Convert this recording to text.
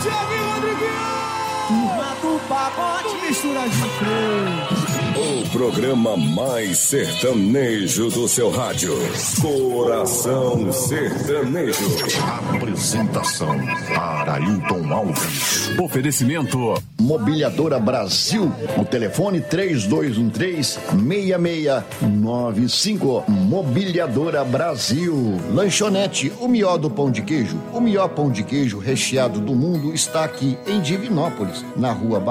Tiaguinho Rodriguinho! Do pagode misturadinho. O programa mais sertanejo do seu rádio. Coração Sertanejo. Apresentação: Arailton Alves. Oferecimento: Mobiliadora Brasil. O telefone 3213-6695. Mobiliadora Brasil. Lanchonete, o melhor do pão de queijo. O melhor pão de queijo recheado do mundo está aqui em Divinópolis, na rua